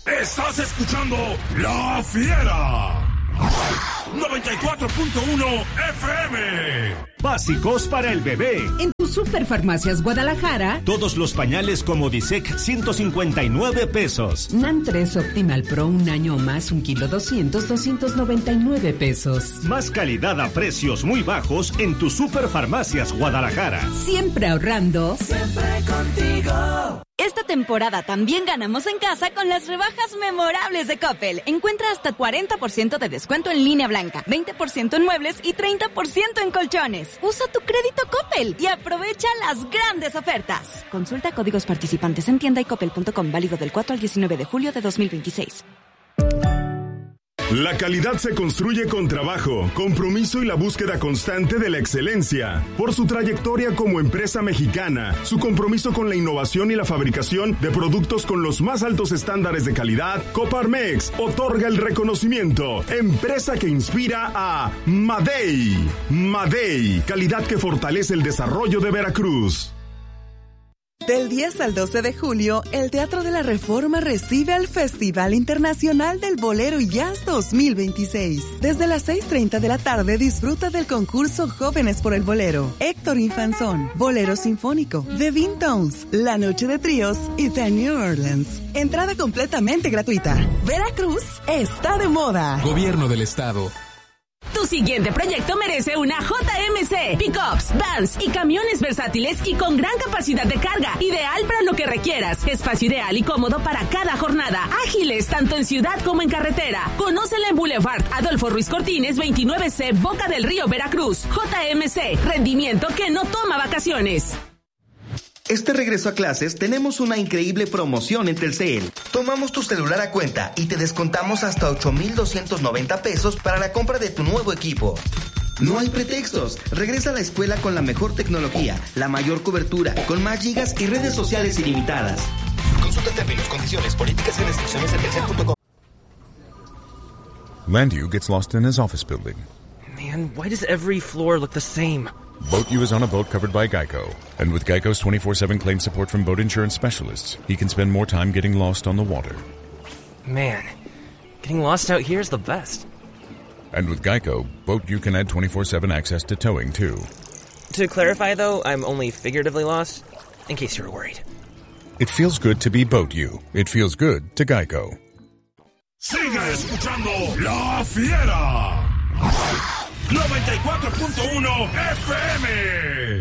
Estás escuchando La Fiera 94.1 FM. Básicos para el bebé. En tu Superfarmacias Guadalajara, Todos los pañales como Disec, 159 pesos. NAN 3 Optimal Pro, un año o más, 1 kilo 299 pesos. Más calidad a precios muy bajos en tu Superfarmacias Guadalajara. Siempre ahorrando. Siempre contigo. Esta temporada también ganamos en casa con las rebajas memorables de Coppel. Encuentra hasta 40% de descuento en línea blanca, 20% en muebles y 30% en colchones. Usa tu crédito Coppel y aprovecha las grandes ofertas. Consulta códigos participantes en tienda y coppel.com, válido del 4 al 19 de julio de 2026. La calidad se construye con trabajo, compromiso y la búsqueda constante de la excelencia. Por su trayectoria como empresa mexicana, su compromiso con la innovación y la fabricación de productos con los más altos estándares de calidad, Coparmex otorga el reconocimiento. Empresa que inspira a Madey. Madey, calidad que fortalece el desarrollo de Veracruz. Del 10 al 12 de julio, el Teatro de la Reforma recibe al Festival Internacional del Bolero y Jazz 2026. Desde las 6:30 de la tarde disfruta del concurso Jóvenes por el Bolero, Héctor Infanzón, Bolero Sinfónico, The Vintones, La Noche de Tríos y The New Orleans. Entrada completamente gratuita. Veracruz está de moda. Gobierno del Estado. Tu siguiente proyecto merece una JMC. Pickups, vans y camiones versátiles y con gran capacidad de carga. Ideal para lo que requieras. Espacio ideal y cómodo para cada jornada. Ágiles tanto en ciudad como en carretera. Conócela en Boulevard Adolfo Ruiz Cortines 29C, Boca del Río, Veracruz. JMC, rendimiento que no toma vacaciones. Este regreso a clases tenemos una increíble promoción en Telcel. Tomamos tu celular a cuenta y te descontamos hasta 8,290 pesos para la compra de tu nuevo equipo. No hay pretextos. Regresa a la escuela con la mejor tecnología, la mayor cobertura, con más gigas y redes sociales ilimitadas. Consulta términos, condiciones, políticas y restricciones en telcel.com. Landu gets lost in his office building. Man, why does every floor look the same? BoatU is on a boat covered by Geico. And with Geico's 24/7 claim support from boat insurance specialists, he can spend more time getting lost on the water. Man, getting lost out here is the best. And with Geico, BoatU can add 24/7 access to towing, too. To clarify, though, I'm only figuratively lost, in case you were worried. It feels good to be BoatU. It feels good to Geico. Sigue escuchando La Fiera 94.1 FM.